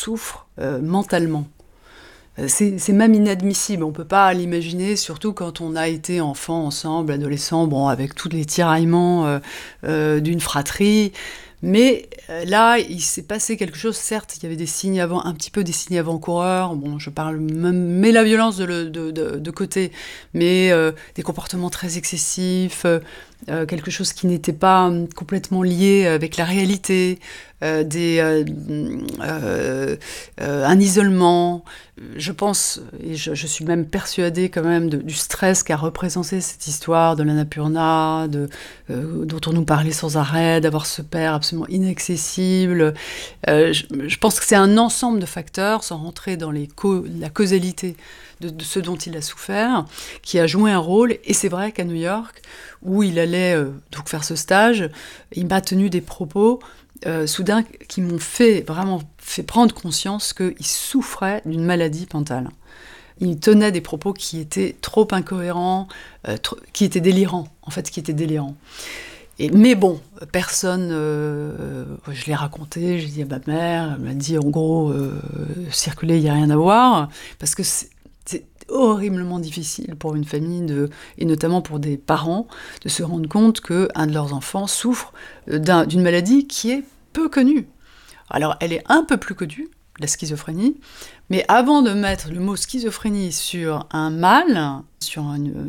souffre mentalement. C'est même inadmissible, on ne peut pas l'imaginer, surtout quand on a été enfant ensemble, adolescent, avec tous les tiraillements d'une fratrie. Mais là, il s'est passé quelque chose, certes, il y avait des signes un petit peu des signes avant-coureurs, je parle même, mets la violence de côté, mais des comportements très excessifs, quelque chose qui n'était pas complètement lié avec la réalité, un isolement. Je pense, et je suis même persuadée quand même du stress qu'a représenté cette histoire de l'Annapurna, dont on nous parlait sans arrêt, d'avoir ce père absolument inaccessible. Je pense que c'est un ensemble de facteurs, sans rentrer dans la causalité de ce dont il a souffert, qui a joué un rôle. Et c'est vrai qu'à New York, où il allait donc faire ce stage, il m'a tenu des propos soudain qui m'ont vraiment fait prendre conscience qu'il souffrait d'une maladie mentale. Il tenait des propos qui étaient trop incohérents, qui étaient délirants, Mais bon, personne, je l'ai raconté, j'ai dit à ma mère, elle m'a dit en gros, circuler, il n'y a rien à voir, parce que c'est horriblement difficile pour une famille, et notamment pour des parents, de se rendre compte qu'un de leurs enfants souffre d'une maladie qui est peu connue. Alors, elle est un peu plus connue, la schizophrénie, mais avant de mettre le mot schizophrénie sur un mal, sur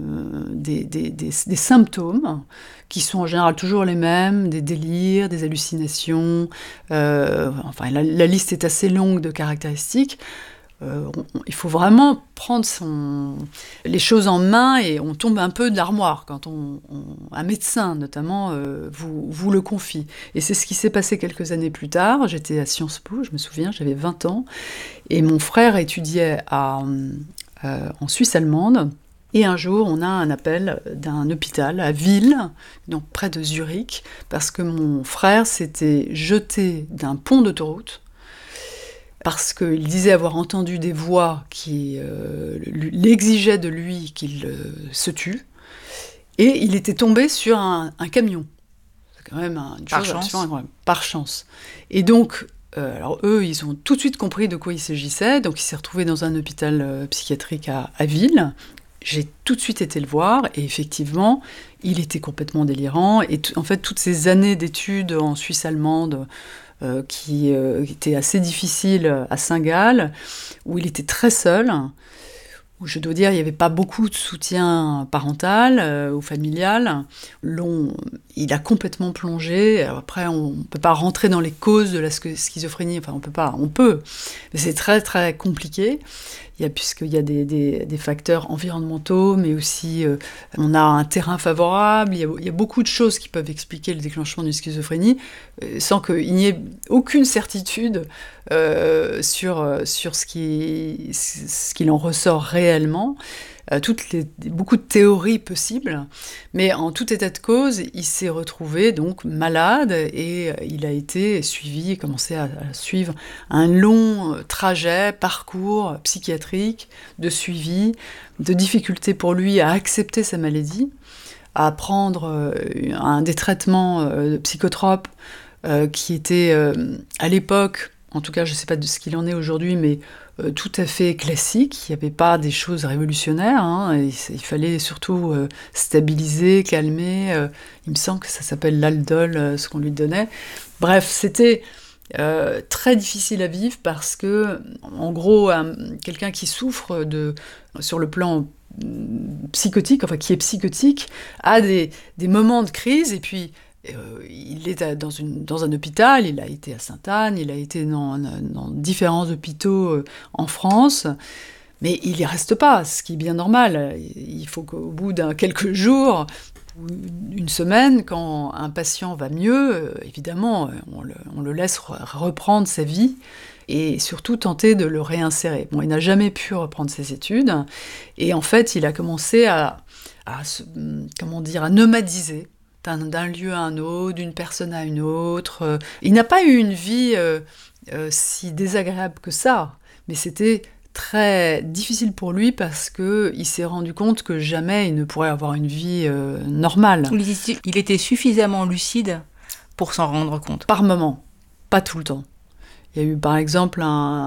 des symptômes, qui sont en général toujours les mêmes, des délires, des hallucinations, la liste est assez longue de caractéristiques. Il faut vraiment prendre les choses en main, et on tombe un peu de l'armoire quand un médecin notamment vous le confie. Et c'est ce qui s'est passé quelques années plus tard. J'étais à Sciences Po, je me souviens, j'avais 20 ans, et mon frère étudiait en Suisse allemande. Et un jour, on a un appel d'un hôpital à Ville, donc près de Zurich, parce que mon frère s'était jeté d'un pont d'autoroute, parce qu'il disait avoir entendu des voix qui l'exigeaient de lui qu'il se tue, et il était tombé sur un camion. C'est quand même une chose absolument incroyable. Par chance. Et donc, alors eux, ils ont tout de suite compris de quoi il s'agissait, donc il s'est retrouvé dans un hôpital psychiatrique à Ville. J'ai tout de suite été le voir, et effectivement, il était complètement délirant, et en fait, toutes ces années d'études en Suisse allemande, qui était assez difficile à Saint-Gall, où il était très seul, où je dois dire il n'y avait pas beaucoup de soutien parental ou familial. Il a complètement plongé. Après, on ne peut pas rentrer dans les causes de la schizophrénie, on peut, mais c'est très très compliqué. Puisqu'il y a des facteurs environnementaux, mais aussi on a un terrain favorable, il y a beaucoup de choses qui peuvent expliquer le déclenchement d'une schizophrénie, sans qu'il n'y ait aucune certitude sur ce qu'il en ressort réellement. Beaucoup de théories possibles, mais en tout état de cause, il s'est retrouvé donc malade, et il a été suivi, commencé à suivre un long parcours psychiatrique, de suivi, de difficultés pour lui à accepter sa maladie, à prendre des traitements psychotropes qui étaient à l'époque, en tout cas je ne sais pas de ce qu'il en est aujourd'hui, mais tout à fait classique. Il n'y avait pas des choses révolutionnaires, il fallait surtout stabiliser, calmer. Il me semble que ça s'appelle l'Aldol, ce qu'on lui donnait. Bref, c'était très difficile à vivre, parce que, en gros, quelqu'un qui souffre sur le plan psychotique, qui est psychotique, a des moments de crise, et puis il est dans un hôpital, il a été à Sainte-Anne, il a été dans différents hôpitaux en France, mais il n'y reste pas, ce qui est bien normal. Il faut qu'au bout quelques jours, ou une semaine, quand un patient va mieux, évidemment, on le laisse reprendre sa vie, et surtout tenter de le réinsérer. Bon, il n'a jamais pu reprendre ses études, et en fait, il a commencé à nomadiser, d'un lieu à un autre, d'une personne à une autre. Il n'a pas eu une vie si désagréable que ça, mais c'était très difficile pour lui, parce qu'il s'est rendu compte que jamais il ne pourrait avoir une vie normale. Il était suffisamment lucide pour s'en rendre compte. Par moment, pas tout le temps. Il y a eu par exemple